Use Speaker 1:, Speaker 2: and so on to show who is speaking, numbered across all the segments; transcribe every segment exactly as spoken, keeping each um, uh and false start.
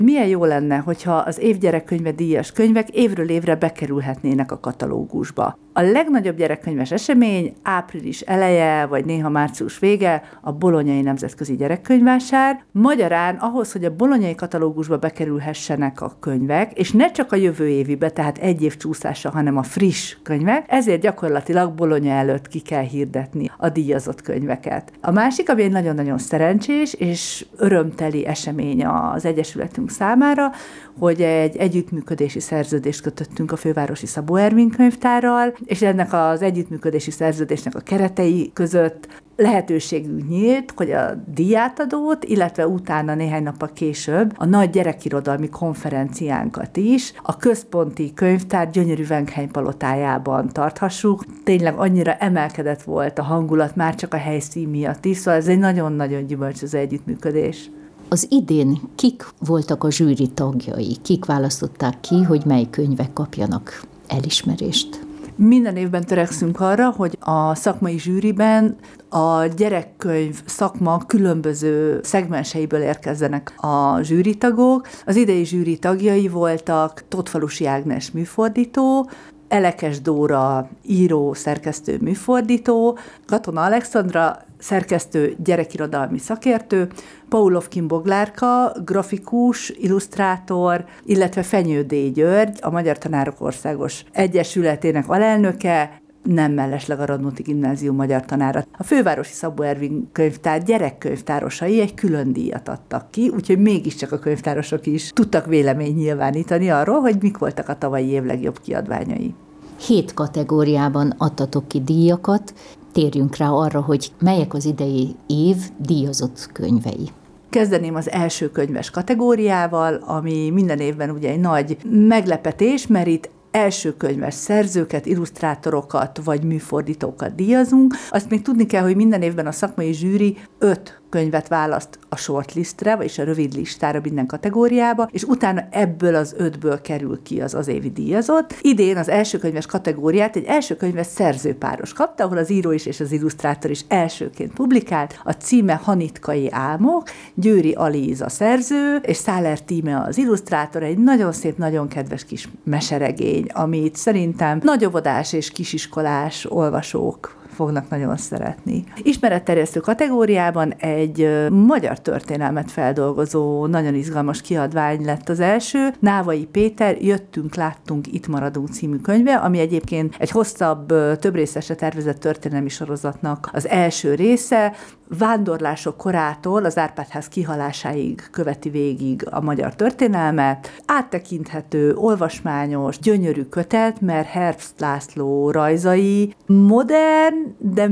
Speaker 1: milyen jó lenne, hogyha az év gyerekkönyve díjas könyvek évről évre bekerülhetnének a katalógusba. A legnagyobb gyerekkönyves esemény április eleje, vagy néha március vége a Bolonyai Nemzetközi Gyerekkönyvvásár. Magyarán ahhoz, hogy a bolonyai katalógusba bekerülhessenek a könyvek, és ne csak a jövő évibe, tehát egy év csúszása, hanem a friss könyvek, ezért gyakorlatilag Bologna előtt ki kell hirdetni a díjazott könyveket. A másik, ami egy nagyon-nagyon szerencsés és örömteli esemény az Egyesületünk számára, hogy egy együttműködési szerződést kötöttünk a Fővárosi Szabó Ervin Könyvtárral, és ennek az együttműködési szerződésnek a keretei között lehetőségünk nyílt, hogy a díjátadót, illetve utána néhány nappal később a nagy gyerekirodalmi konferenciánkat is a központi könyvtár gyönyörű Wenkheim palotájában tarthassuk. Tényleg annyira emelkedett volt a hangulat, már csak a helyszín miatt is, szóval ez egy nagyon-nagyon gyümölcsöző együttműködés.
Speaker 2: Az idén kik voltak a zsűri tagjai? Kik választották ki, hogy mely könyvek kapjanak elismerést?
Speaker 1: Minden évben törekszünk arra, hogy a szakmai zsűriben a gyerekkönyv szakma különböző szegmenseiből érkezzenek a zsűritagok. Az idei zsűri tagjai voltak Tóthfalusi Ágnes műfordító, Elekes Dóra író, szerkesztő, műfordító, Katona Alexandra szerkesztő, gyerekirodalmi szakértő, Paulovkin Boglárka, grafikus, illusztrátor, illetve Fenyő D. György, a Magyar Tanárok Országos Egyesületének alelnöke, nem mellesleg a Radnóti Gimnázium magyar tanára. A Fővárosi Szabó Ervin Könyvtár gyerekkönyvtárosai egy külön díjat adtak ki, úgyhogy mégiscsak a könyvtárosok is tudtak véleményt nyilvánítani arról, hogy mik voltak a tavalyi év legjobb kiadványai.
Speaker 2: Hét kategóriában adtatok ki díjakat, térjünk rá arra, hogy melyek az idei év díjazott könyvei.
Speaker 1: Kezdeném az első könyves kategóriával, ami minden évben ugye egy nagy meglepetés, mert itt első könyves szerzőket, illusztrátorokat vagy műfordítókat díjazunk. Azt még tudni kell, hogy minden évben a szakmai zsűri öt könyvet választ a shortlistre, vagyis a rövid listára minden kategóriába, és utána ebből az ötből kerül ki az az évi díjazott. Idén az első könyves kategóriát egy első könyves szerzőpáros kapta, ahol az író is és az illusztrátor is elsőként publikált. A címe Hanitkai álmok, Győri Alíz a szerző, és Száler Tíme az illusztrátor, egy nagyon szép, nagyon kedves kis meseregény, amit szerintem nagyobbodás és kisiskolás olvasók fognak nagyon szeretni. Ismeretterjesztő kategóriában egy magyar történelmet feldolgozó, nagyon izgalmas kiadvány lett az első. Návai Péter Jöttünk, láttunk, itt maradunk című könyve, ami egyébként egy hosszabb, több részesre tervezett történelmi sorozatnak az első része. Vándorlások korától az Árpád-ház kihalásáig követi végig a magyar történelmet. Áttekinthető, olvasmányos, gyönyörű kötet, mert Herbst László rajzai modern, de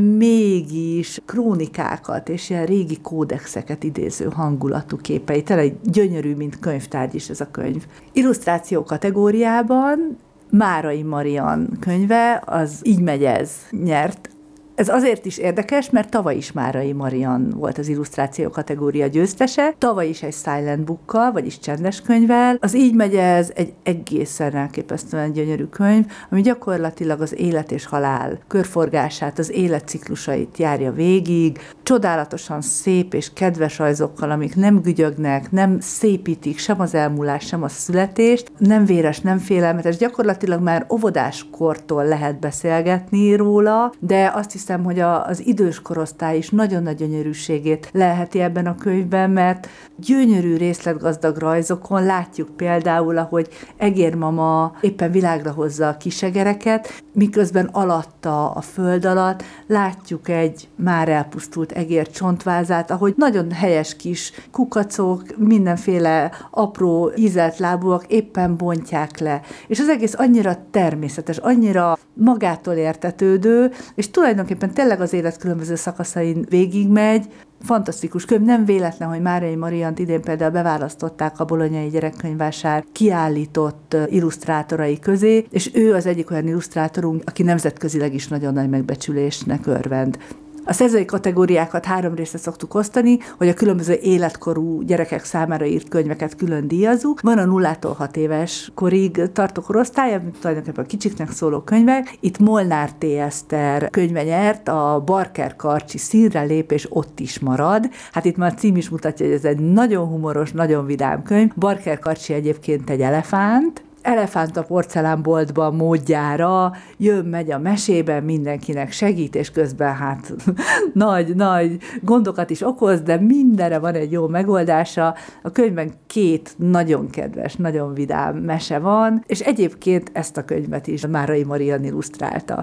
Speaker 1: mégis krónikákat és ilyen régi kódexeket idéző hangulatú képei. Tényleg gyönyörű, mint könyvtárgy is ez a könyv. Illusztráció kategóriában Márai Marian könyve, az Így megy ez, nyert. Ez azért is érdekes, mert tavaly is Márai Marian volt az illusztráció kategória győztese, tavaly is egy silent bookkal, vagyis csendes könyvvel. Az Így megy ez egy egészen elképesztően gyönyörű könyv, ami gyakorlatilag az élet és halál körforgását, az életciklusait járja végig, csodálatosan szép és kedves rajzokkal, amik nem gügyögnek, nem szépítik sem az elmúlás, sem a születést, nem véres, nem félelmetes, gyakorlatilag már óvodáskortól lehet beszélgetni róla, de azt hiszem, hogy a, az idős korosztály is nagyon nagy gyönyörűségét leheti ebben a könyvben, mert gyönyörű részletgazdag rajzokon látjuk például, ahogy egérmama éppen világra hozza a kisegereket, miközben alatta, a föld alatt látjuk egy már elpusztult egér csontvázát, ahogy nagyon helyes kis kukacok, mindenféle apró ízelt lábúak éppen bontják le. És az egész annyira természetes, annyira magától értetődő, és tulajdonképpen tényleg az élet különböző szakaszain végigmegy. Fantasztikus könyv, nem véletlen, hogy Márai Mariant idén például beválasztották a Bolonyai Gyerekkönyvvásár kiállított illusztrátorai közé, és ő az egyik olyan illusztrátorunk, aki nemzetközileg is nagyon nagy megbecsülésnek örvend. A szerzői kategóriákat három részre szoktuk osztani, hogy a különböző életkorú gyerekek számára írt könyveket külön díjazzuk. Van a nullától hat éves korig tartó korosztály, amit tulajdonképpen a kicsiknek szóló könyvek. Itt Molnár T. Eszter könyve nyert, a Barker Karcsi Színre lép, és ott is marad. Hát itt már a cím is mutatja, hogy ez egy nagyon humoros, nagyon vidám könyv. Barker Karcsi egyébként egy elefánt, elefánt a porcelánboltban módjára, jön-megy a mesében, mindenkinek segít, és közben hát nagy-nagy gondokat is okoz, de mindenre van egy jó megoldása. A könyvben két nagyon kedves, nagyon vidám mese van, és egyébként ezt a könyvet is Márai Mariann illusztrálta.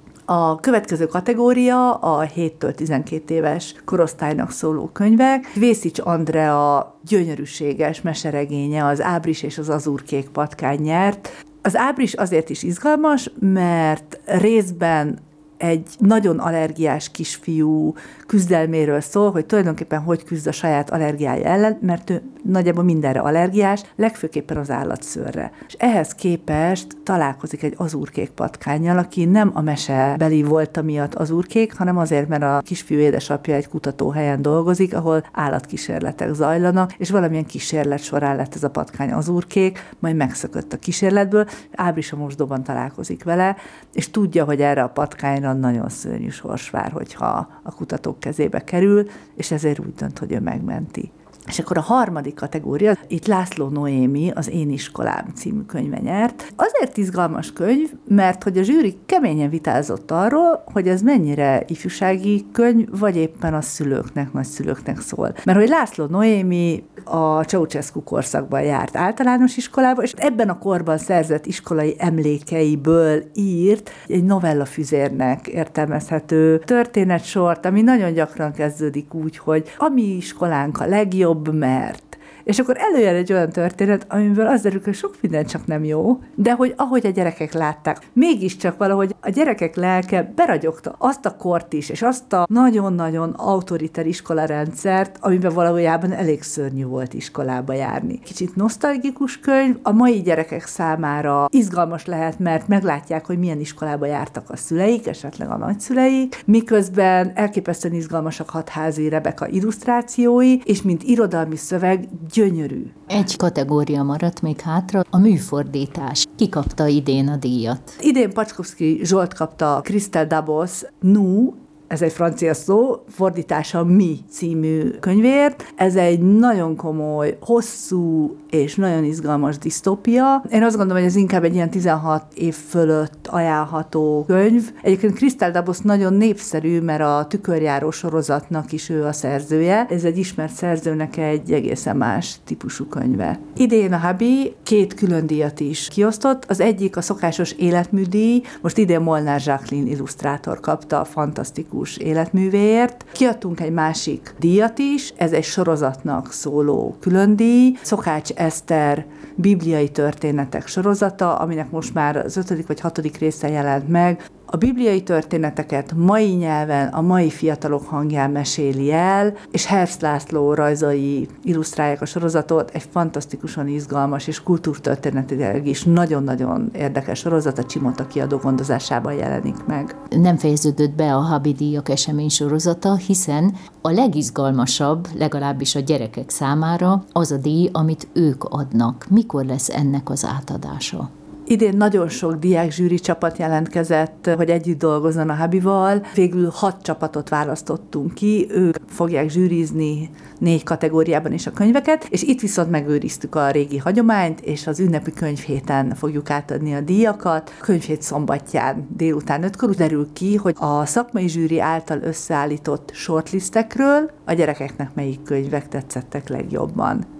Speaker 1: A következő kategória a héttől tizenkét éves korosztálynak szóló könyvek. Vészics Andrea gyönyörűséges meseregénye, az Ábris és az azúrkék patkány nyert. Az Ábris azért is izgalmas, mert részben egy nagyon allergiás kisfiú küzdelméről szól, hogy tulajdonképpen hogy küzd a saját allergiája ellen, mert ő nagyjából mindenre allergiás, legfőképpen az állatszőrre. És ehhez képest találkozik egy azúrkék patkánnyal, aki nem a mesebeli volta miatt azúrkék, hanem azért, mert a kisfiú édesapja egy kutatóhelyen dolgozik, ahol állatkísérletek zajlanak, és valamilyen kísérlet során lett ez a patkány azúrkék, majd megszökött a kísérletből, Ábris a mosdóban találkozik vele, és tudja, hogy erre a patkányra nagyon szörnyű sors vár, hogyha a kutatók kezébe kerül, és ezért úgy dönt, hogy ő megmenti. És akkor a harmadik kategória, itt László Noémi, az Én iskolám című könyve nyert. Azért izgalmas könyv, mert hogy a zsűri keményen vitázott arról, hogy ez mennyire ifjúsági könyv, vagy éppen a szülőknek, nagyszülőknek szól. Mert hogy László Noémi a Ceausescu korszakban járt általános iskolába, és ebben a korban szerzett iskolai emlékeiből írt egy novellafüzérnek értelmezhető történetsort, ami nagyon gyakran kezdődik úgy, hogy a mi iskolánk a legjobb, mert. És akkor előjön egy olyan történet, amiből az derül, hogy sok minden csak nem jó, de hogy ahogy a gyerekek látták, mégiscsak valahogy a gyerekek lelke beragyogta azt a kort is, és azt a nagyon-nagyon autoriter iskolarendszert, amiben valójában elég szörnyű volt iskolába járni. Kicsit nosztalgikus könyv, a mai gyerekek számára izgalmas lehet, mert meglátják, hogy milyen iskolába jártak a szüleik, esetleg a nagyszüleik, miközben elképesztően izgalmasak Hatházi Rebeka illusztrációi, és mint irodalmi szöveg gyönyörű.
Speaker 2: Egy kategória maradt még hátra, a műfordítás. Ki kapta idén a díjat?
Speaker 1: Idén Pacskovszki Zsolt kapta Christel Dabos Nu, ez egy francia szó, fordítása Mi című könyvért. Ez egy nagyon komoly, hosszú és nagyon izgalmas disztópia. Én azt gondolom, hogy ez inkább egy ilyen tizenhat év fölött ajánlható könyv. Egyébként Christel Dabos nagyon népszerű, mert a Tükörjáró sorozatnak is ő a szerzője. Ez egy ismert szerzőnek egy egészen más típusú könyve. Idén a Habi két külön díjat is kiosztott. Az egyik a szokásos életműdíj, most idén Molnár Jacqueline illusztrátor kapta a fantasztikus életművéért. Kiadtunk egy másik díjat is, ez egy sorozatnak szóló külön díj, Szokács Eszter bibliai történetek sorozata, aminek most már az ötödik vagy hatodik része jelent meg. A bibliai történeteket mai nyelven, a mai fiatalok hangján meséli el, és Herbst László rajzai illusztrálják a sorozatot, egy fantasztikusan izgalmas és kultúrtörténetileg is nagyon-nagyon érdekes sorozat, a Csimota kiadó gondozásában jelenik meg.
Speaker 2: Nem fejeződött be a Habi díjak esemény sorozata, hiszen a legizgalmasabb, legalábbis a gyerekek számára, az a díj, amit ők adnak. Mikor lesz ennek az átadása?
Speaker 1: Idén nagyon sok diák zsűri csapat jelentkezett, hogy együtt dolgozzon a Habival. Végül hat csapatot választottunk ki, ők fogják zsűrizni négy kategóriában is a könyveket, és itt viszont megőriztük a régi hagyományt, és az ünnepi könyvhéten fogjuk átadni a díjakat. A könyvhét szombatján délután ötkor derül ki, hogy a szakmai zsűri által összeállított shortlistekről a gyerekeknek melyik könyvek tetszettek legjobban.